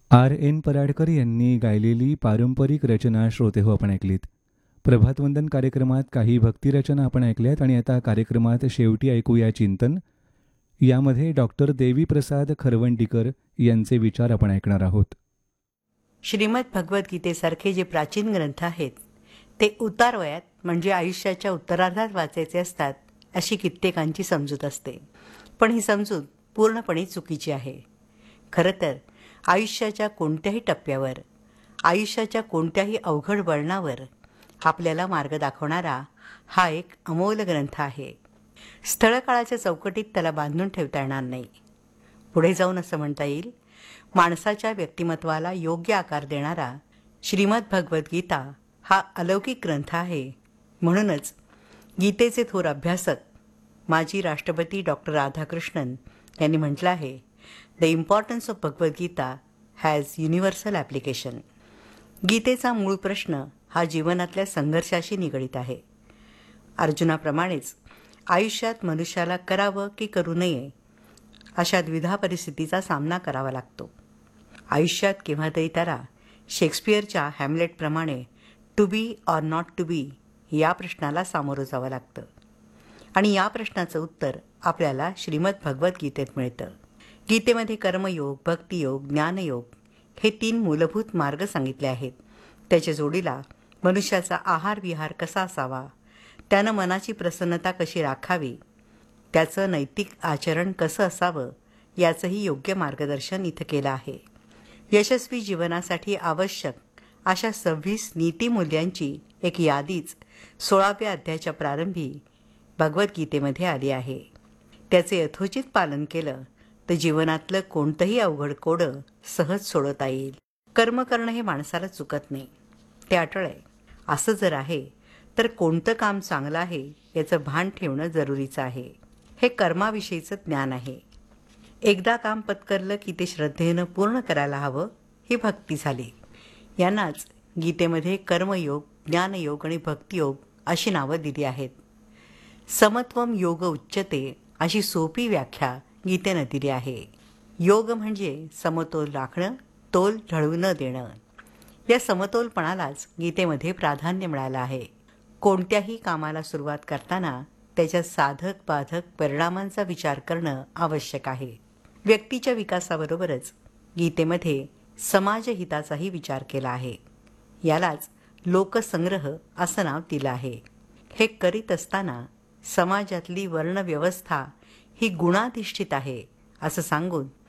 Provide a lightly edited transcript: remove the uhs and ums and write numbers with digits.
R.N. Paradkar यांनी गायलेली पारंपरिक रचना श्रोतेहो आपण ऐकलीत. प्रभातवंदन कार्यक्रमात काही भक्तिरचना आपण ऐकल्यात आणि आता कार्यक्रमात शेवटी ऐकूया चिंतन. यामध्ये डॉक्टर देवीप्रसाद खरवंडीकर यांचे विचार आपण ऐकणार आहोत. श्रीमद भगवद्गीतेसारखे जे प्राचीन ग्रंथ आहेत ते उतार वयात म्हणजे आयुष्याच्या उत्तरार्धात वाचायचे असतात अशी कित्येकांची समजूत असते. पण ही समजूत पूर्णपणे चुकीची आहे. खरं तर आयुष्याच्या कोणत्याही टप्प्यावर, आयुष्याच्या कोणत्याही अवघड वळणावर आपल्याला मार्ग दाखवणारा हा एक अमोल ग्रंथ आहे. स्थळकाळाच्या चौकटीत त्याला बांधून ठेवता येणार नाही. पुढे जाऊन असं म्हणता येईल, माणसाच्या व्यक्तिमत्वाला योग्य आकार देणारा श्रीमद भगवद्गीता हा अलौकिक ग्रंथ आहे. म्हणूनच गीतेचे थोर अभ्यासक माजी राष्ट्रपती डॉक्टर राधाकृष्णन यांनी म्हटलं आहे, the importance of Bhagavad Gita has universal application. गीतेचा मूळ प्रश्न हा जीवनातल्या संघर्षाशी निगडीत आहे. अर्जुनाप्रमाणेच आयुष्यात मनुष्याला करावं की करू नये अशा द्विधा परिस्थितीचा सामना करावा लागतो. आयुष्यात केव्हा तरी त्याला शेक्सपियरच्या हॅमलेटप्रमाणे to be or not to be या प्रश्नाला सामोरं जावं लागतं. आणि या प्रश्नाचं उत्तर आपल्याला श्रीमद भगवद्गीतेत मिळतं. गीतेमध्ये कर्मयोग, भक्तियोग, ज्ञानयोग हे 3 मूलभूत मार्ग सांगितले आहेत. त्याच्या जोडीला मनुष्याचा आहार विहार कसा असावा, त्यानं मनाची प्रसन्नता कशी राखावी, त्याचं नैतिक आचरण कसं असावं याचंही योग्य मार्गदर्शन इथं केलं आहे. यशस्वी जीवनासाठी आवश्यक अशा 26 नीतिमूल्यांची एक यादीच 16व्या अध्यायाच्या प्रारंभी भगवद्गीतेमध्ये आली आहे. त्याचे यथोचित पालन केलं तर जीवनातलं कोणतंही अवघड कोडं सहज सोडवता येईल. कर्म करणं हे माणसाला चुकत नाही, ते अटळ आहे. असं जर आहे तर कोणतं काम चांगलं आहे याचं भान ठेवणं जरुरीचं आहे. हे कर्माविषयीचं ज्ञान आहे. एकदा काम पत्करलं की ते श्रद्धेनं पूर्ण करायला हवं, ही भक्ती झाली. यांनाच गीतेमध्ये कर्मयोग, ज्ञानयोग आणि भक्तियोग अशी नावं दिली आहेत. समत्वम योग उच्यते अशी सोपी व्याख्या गीतेनं दिली आहे. योग म्हणजे समतोल राखणं, तोल ढळू न देणं. या समतोलपणालाच गीतेमध्ये प्राधान्य मिळालं आहे. कोणत्याही कामाला सुरुवात करताना त्याच्या साधक बाधक परिणामांचा विचार करणं आवश्यक आहे. व्यक्तीच्या विकासाबरोबरच गीतेमध्ये समाजहिताचाही विचार केला आहे. यालाच लोकसंग्रह असं नाव दिलं आहे. हे करीत असताना समाजातली वर्णव्यवस्था ही गुणाधिष्ठित आहे असं सांगून